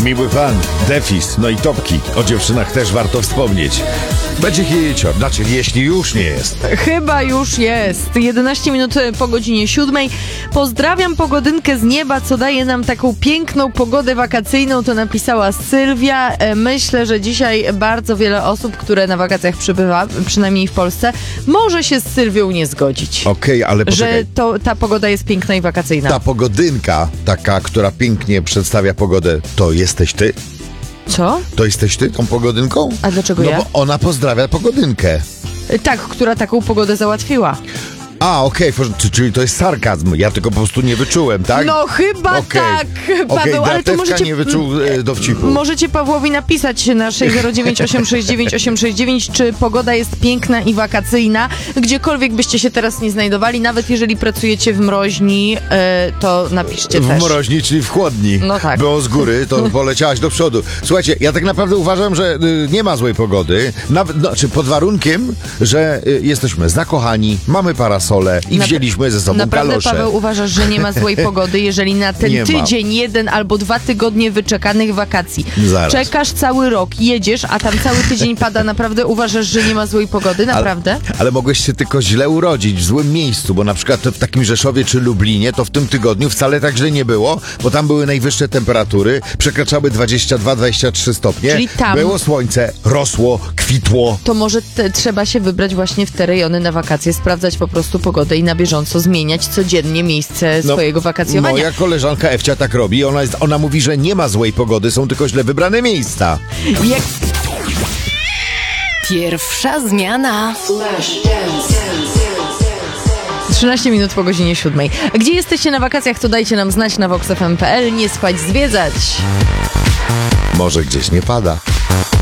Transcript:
Miły pan, Defis, no i topki. O dziewczynach też warto wspomnieć. Będzie hicior, znaczy jeśli już nie jest. Chyba już jest. 11 minut po godzinie 7. Pozdrawiam pogodynkę z nieba, co daje nam taką piękną pogodę wakacyjną. To napisała Sylwia. Myślę, że dzisiaj bardzo wiele osób, które na wakacjach przybywa, przynajmniej w Polsce, może się z Sylwią nie zgodzić. Okej, ale poczekaj. Że ta pogoda jest piękna i wakacyjna. Ta pogodynka, taka, która pięknie przedstawia pogodę, to jesteś ty? Co? To jesteś ty tą pogodynką? A dlaczego no ja? Bo ona pozdrawia pogodynkę. Tak, która taką pogodę załatwiła. A, okej, czyli to jest sarkazm. Ja tego po prostu nie wyczułem, tak? No chyba tak, Paweł, ale to możecie... nie wyczuł dowcipu. Możecie Pawłowi napisać na 609869869, czy pogoda jest piękna i wakacyjna, gdziekolwiek byście się teraz nie znajdowali, nawet jeżeli pracujecie w mroźni, to napiszcie też. W mroźni, czyli w chłodni. No tak. Było z góry, to poleciałaś do przodu. Słuchajcie, ja tak naprawdę uważam, że nie ma złej pogody, nawet, czy pod warunkiem, że jesteśmy zakochani, mamy parasole i wzięliśmy ze sobą naprawdę, kalosze. Paweł, uważasz, że nie ma złej pogody, jeżeli na ten tydzień, 1 albo 2 tygodnie wyczekanych wakacji Zaraz. czekasz cały rok, jedziesz, a tam cały tydzień pada, naprawdę uważasz, że nie ma złej pogody? Naprawdę? Ale mogłeś się tylko źle urodzić, w złym miejscu, bo na przykład w takim Rzeszowie czy Lublinie to w tym tygodniu wcale tak źle nie było, bo tam były najwyższe temperatury, przekraczały 22-23 stopnie. Czyli tam było słońce, rosło, kwitło. To może trzeba się wybrać właśnie w te rejony na wakacje, sprawdzać po prostu pogodę i na bieżąco zmieniać codziennie miejsce swojego wakacjowania. Moja koleżanka Ewcia tak robi. Ona mówi, że nie ma złej pogody, są tylko źle wybrane miejsca. Pierwsza zmiana. 13 minut po godzinie 7. Gdzie jesteście na wakacjach, to dajcie nam znać na voxfm.pl. Nie spać, zwiedzać. Może gdzieś nie pada.